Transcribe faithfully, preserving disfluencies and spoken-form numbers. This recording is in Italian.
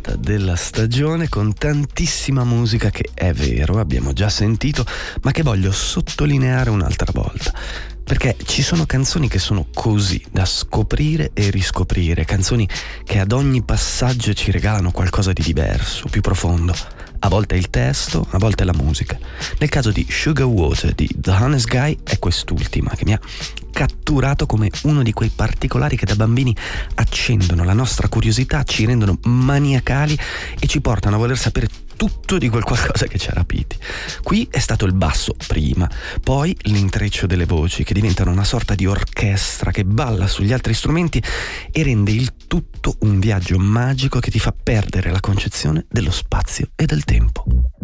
puntata della stagione con tantissima musica che è vero, abbiamo già sentito, ma che voglio sottolineare un'altra volta. Perché ci sono canzoni che sono così, da scoprire e riscoprire, canzoni che ad ogni passaggio ci regalano qualcosa di diverso, più profondo. A volte è il testo, a volte è la musica. Nel caso di Sugar Water di The Honest Guy è quest'ultima che mi ha catturato come uno di quei particolari che da bambini accendono la nostra curiosità, ci rendono maniacali e ci portano a voler sapere tutto di quel qualcosa che ci ha rapiti. Qui è stato il basso prima, poi l'intreccio delle voci che diventano una sorta di orchestra che balla sugli altri strumenti e rende il tutto un viaggio magico che ti fa perdere la concezione dello spazio e del tempo.